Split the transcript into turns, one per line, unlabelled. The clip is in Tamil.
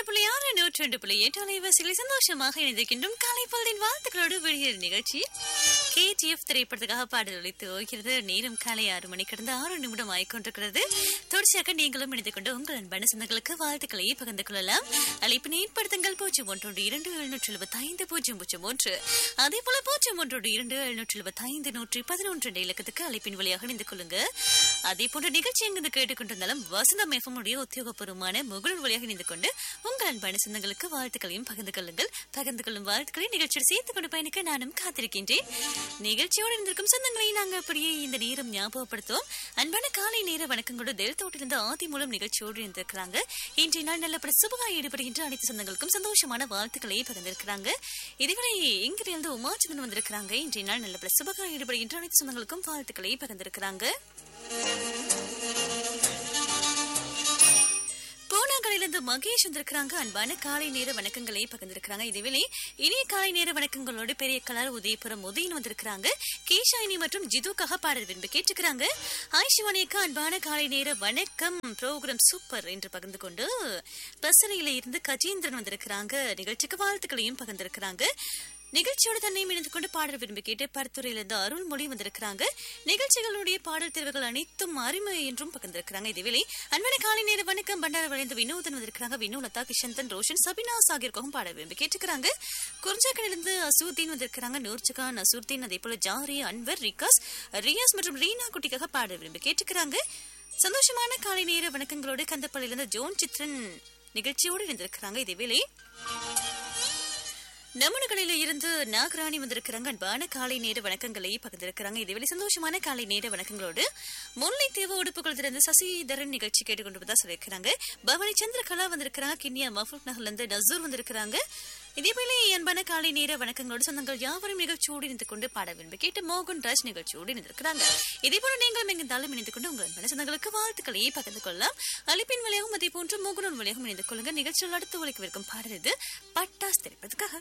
102.6 102.8 அலைவரிசைகளில் சந்தோஷமாக இணைந்திருக்கின்றோம். காலை பொழுதின் வாழ்த்துக்களோடு வெளியேறு நிகழ்ச்சி KGF திரைப்படத்துக்காக பாடல் ஒலித்து ஓய்கிறது. நேரம் காலை 6 மணி கடந்து 6 நிமிடம் ஆகிக்கொண்டிருக்கிறது. தொடர்ச்சியாக நீங்களும் இணைந்து கொண்டு உங்கள் அன்பான சொந்தங்களுக்கு வாழ்த்துக்களை பகிர்ந்து கொள்ளலாம். அழைப்பினை ஏற்படுத்துங்கள் 0112275001. அதே போல 0112275111 இலக்கத்துக்கு அழைப்பின் வழியாக இணைந்து கொள்ளுங்க. அதே போன்ற நிகழ்ச்சி எங்கிருந்து கேட்டுக்கொண்டிருந்தாலும் வசந்தம் FM உடைய உத்தியோகபூர்வமான முகநூல் வழியாக இணைந்து கொண்டு உங்கள் அன்பான சொந்தங்களுக்கு வாழ்த்துக்களையும் பகிர்ந்து கொள்ளுங்கள். பகிர்ந்து கொள்ளும் வாழ்த்துக்களை நிகழ்ச்சியோடு சேர்த்துக் கொண்டு பயணிக்க நானும் காத்திருக்கின்றேன். நிகழ்ச்சியோடு இருந்திருக்கும் சொந்தங்களை நாங்கள் அப்படியே இந்த நேரம் ஞாபகப்படுத்துவோம். அன்பான காலை நேர வணக்கங்களோடு டெல்தோட்டிலிருந்து ஆதி மூலம் நிகழ்ச்சியோடு இருந்திருக்கிறாங்க. இன்றைய நாள் நல்லபடி சுபகாய் ஈடுபடுகின்ற அனைத்து சொந்தங்களுக்கும் சந்தோஷமான வாழ்த்துக்களை பகிர்ந்திருக்கிறாங்க. இதுவரை இங்கிருந்து உமாச்சந்தன் வந்திருக்கிறாங்க. இன்றைய நாள் நல்லபடி சுபகாய் ஈடுபடுகின்ற அனைத்து சொந்தங்களுக்கும் வாழ்த்துக்களை பகிர்ந்திருக்கிறாங்க. பூனாங்களிலிருந்து மகேஷ் வந்திருக்கிறாங்க. அன்பான காலை நேர வணக்கங்களை பகிர்ந்திருக்கிறாங்க. இதுவேளை இனிய காலை நேர வணக்கங்களோடு பெரிய கலர் உதயபுரம் உதயன் வந்திருக்கிறாங்க. கேஷாயினி மற்றும் ஜிதுக்காக பாடல் விரும்பி கேட்டுக்கிறாங்க. ஹாய் சிவானிக்கு அன்பான காலை நேர வணக்கம், ப்ரோக்ராம் சூப்பர் என்று பகிர்ந்து கொண்டு பசனையில இருந்து கஜேந்திரன் வந்திருக்கிறாங்க. நிகழ்ச்சிக்கு வாழ்த்துக்களையும் பகிர்ந்திருக்கிறாங்க. நிகழ்ச்சியோடு தன்னை இணைந்து கொண்டு பாடல் விரும்பி கேட்டு பருத்துறையிலிருந்து அருள்மொழி வந்திருக்கிறாங்க. நிகழ்ச்சிகளுடைய பாடல் தேர்வுகள் அனைத்தும் அருமை என்றும் பகிர்ந்திருக்கிறாங்க. இதுவேளை அன்பான காலை நேர வணக்கம் பண்டார வளைந்து வினோதன் வந்திருக்கிறாங்க. வினோலதா, கிஷந்தன், ரோஷன், சபினா ஆகியோருக்கும் பாடல் விரும்பி கேட்டுக்கிறாங்க. குறிஞ்சாக்கணிலிருந்து அசூர்தீன் வந்திருக்கிறாங்க. நூர்ஜகான், அசூர்தீன், அதே போல ஜாரி, அன்வர், ரியாஸ் மற்றும் ரீனா குட்டிக்காக பாடல் விரும்பி கேட்டுக்கிறாங்க. சந்தோஷமான காலை நேர வணக்கங்களோடு கந்தப்பள்ளியிலிருந்து ஜோன் சித்ரன் நிகழ்ச்சியோடு இருந்திருக்கிறாங்க. இதேவேளை நமனுகளில இருந்து நாகராணி வந்திருக்கிறாங்க. அன்பான காலை நேர வணக்கங்களை பகிர்ந்திருக்கிறாங்க. இதுவரை சந்தோஷமான காலை நேர வணக்கங்களோடு முல்லைத்தீவு உடுப்புக்குளத்திலிருந்து சசிதரன் நிகழ்ச்சி கேட்டுக்கொண்டு சொல்லியிருக்கிறாங்க. பவானி சந்திரகலா வந்திருக்கிறாங்க. கிண்ணியா மஃபூல் நகர்ல இருந்து நசூர் வந்திருக்கிறாங்க. இதேபோல அன்பான காலை நேர வணக்கங்களோடு சொந்தங்கள் யாவரும் நிகழ்ச்சியோடு இணைந்து கொண்டு பாட விரும்பி கேட்டு மோகன் ராஜ் நிகழ்ச்சியோடு இணைந்திருக்கிறாங்க. இதேபோல நீங்களும் எங்கிருந்தாலும் இணைந்து கொண்டு உங்கள் அன்பான சொந்தங்களுக்கு வாழ்த்துக்களை பகிர்ந்து கொள்ளலாம். அழைப்பின் வழியாகவும் அதே போன்று மோகனூர் வழியாகவும் இணைந்து கொள்ளுங்க. நிகழ்ச்சியில் அடுத்து உழைக்கவிருக்கும் பாடல் இது பட்டாஸ் திரைப்பதற்காக.